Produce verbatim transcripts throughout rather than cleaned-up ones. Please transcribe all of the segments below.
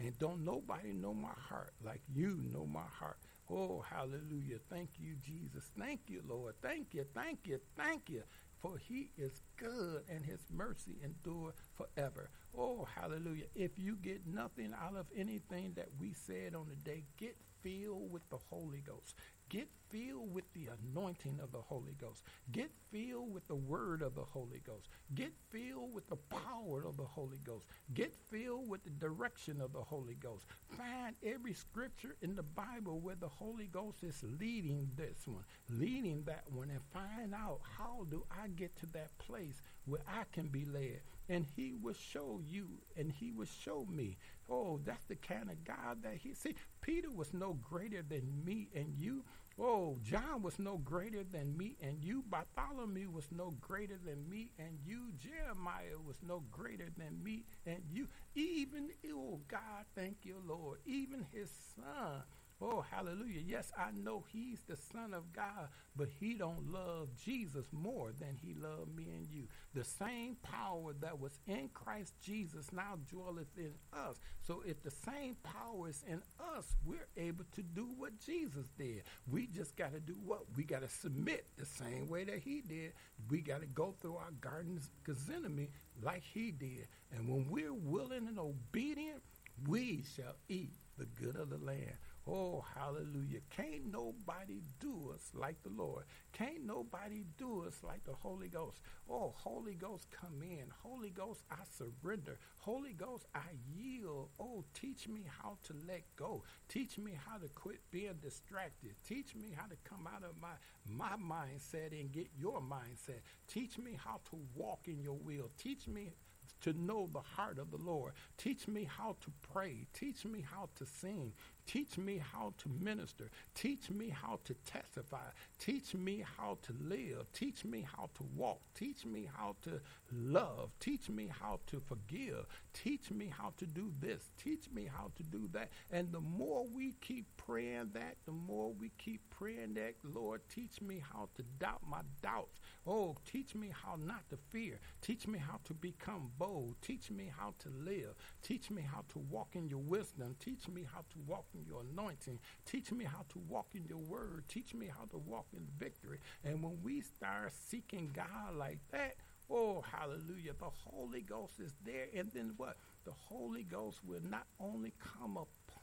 And don't nobody know my heart like you know my heart. Oh, hallelujah. Thank you, Jesus. Thank you, Lord. Thank you, thank you, thank you. For he is good and his mercy endure forever. Oh, hallelujah. If you get nothing out of anything that we said on the day, get filled with the Holy Ghost. Get filled with the anointing of the Holy Ghost. Get filled with the word of the Holy Ghost. Get filled with the power of the Holy Ghost. Get filled with the direction of the Holy Ghost. Find every scripture in the Bible where the Holy Ghost is leading this one, leading that one, and find out how do I get to that place where I can be led. And he will show you and he will show me. Oh, that's the kind of God that he, see, Peter was no greater than me and you. Oh, John was no greater than me and you. Bartholomew was no greater than me and you. Jeremiah was no greater than me and you. Even, oh God, thank you, Lord. Even his son. Oh, hallelujah. Yes, I know he's the Son of God, but he don't love Jesus more than he loved me and you. The same power that was in Christ Jesus now dwelleth in us. So if the same power is in us, we're able to do what Jesus did. We just got to do what? We got to submit the same way that he did. We got to go through our gardens Gethsemane like he did. And when we're willing and obedient, we shall eat the good of the land. Oh, hallelujah. Can't nobody do us like the Lord. Can't nobody do us like the Holy Ghost. Oh, Holy Ghost, come in. Holy Ghost, I surrender. Holy Ghost, I yield. Oh, teach me how to let go. Teach me how to quit being distracted. Teach me how to come out of my, my mindset and get your mindset. Teach me how to walk in your will. Teach me to know the heart of the Lord. Teach me how to pray. Teach me how to sing. Teach me how to minister. Teach me how to testify. Teach me how to live. Teach me how to walk. Teach me how to love. Teach me how to forgive. Teach me how to do this. Teach me how to do that. And the more we keep praying that, the more we keep praying that, Lord, teach me how to doubt my doubts. Oh, teach me how not to fear. Teach me how to become bold. Teach me how to live. Teach me how to walk in your wisdom. Teach me how to walk in your anointing. Teach me how to walk in your word. Teach me how to walk in victory. And when we start seeking God like that, oh, hallelujah, the Holy Ghost is there. And then what? The Holy Ghost will not only come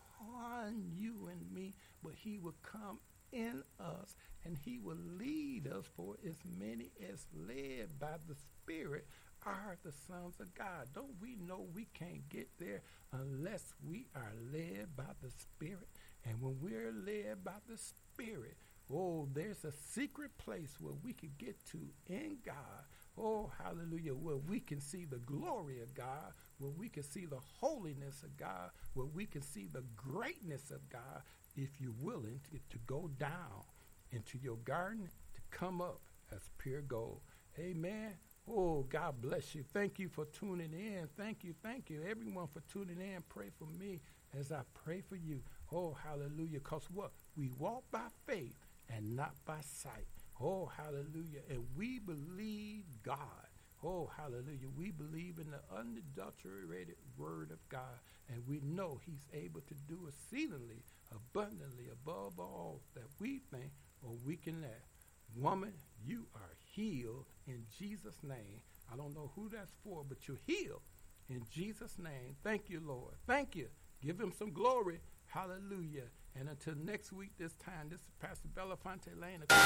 upon you and me, but he will come in us, and he will lead us, for as many as led by the Spirit are the sons of God. Don't we know we can't get there unless we are led by the Spirit? And when we're led by the Spirit, oh, there's a secret place where we can get to in God. Oh, hallelujah, where we can see the glory of God, where we can see the holiness of God, where we can see the greatness of God, if you're willing to, to go down into your garden to come up as pure gold. Amen. Oh, God bless you. Thank you for tuning in. Thank you, thank you, everyone, for tuning in. Pray for me as I pray for you. Oh, hallelujah, because what? We walk by faith and not by sight. Oh, hallelujah. And we believe God. Oh, hallelujah. We believe in the unadulterated word of God. And we know he's able to do exceedingly, abundantly, above all that we think or we can ask. Woman, you are healed in Jesus' name. I don't know who that's for, but you're healed in Jesus' name. Thank you, Lord. Thank you. Give him some glory. Hallelujah. And until next week, this time, this is Pastor Belafonte Lane of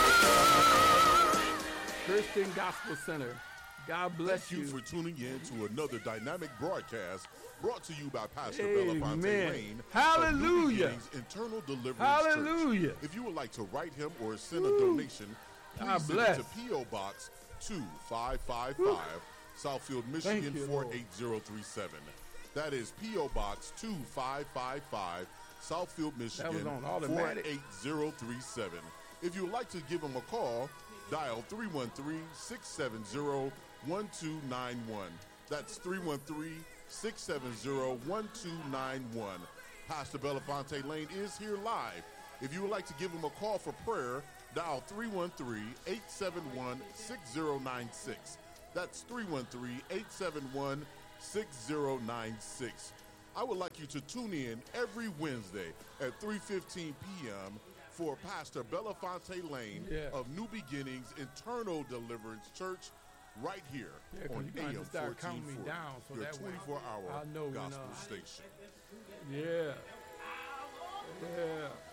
Christian Gospel Center. God bless Thank you. you. for tuning in to another dynamic broadcast brought to you by Pastor Amen. Belafonte Lane. Hallelujah. Of New Beginnings Internal Deliverance Hallelujah. Church. If you would like to write him or send a donation, please God send bless. it to P O Box two five five five, Southfield, Michigan you, four Lord. eight zero three seven. That is P O Box two five five five, Southfield, Michigan on four automatic. eight zero three seven. If you would like to give him a call, dial three one three, six seven zero, one two nine one. That's three one three, six seven zero, one two nine one. Pastor Belafonte Lane is here live. If you would like to give him a call for prayer, dial three one three, eight seven one, six zero nine six. That's three one three, eight seven one, six zero nine six. I would like you to tune in every Wednesday at three fifteen p.m. for Pastor Belafonte Lane Yeah. of New Beginnings Eternal Deliverance Church right here Yeah, 'cause on you're gonna A M start counting me fourteen forty, down so your that way twenty-four hour I'll know when, gospel uh, station. Yeah. Yeah.